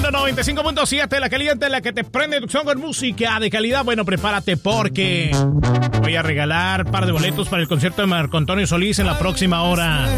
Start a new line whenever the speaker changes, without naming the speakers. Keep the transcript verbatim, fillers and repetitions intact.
Mundo noventa y cinco punto siete, la caliente, la que te prende inducción con música de calidad. Bueno, prepárate porque voy a regalar un par de boletos para el concierto de Marco Antonio Solís en la próxima hora.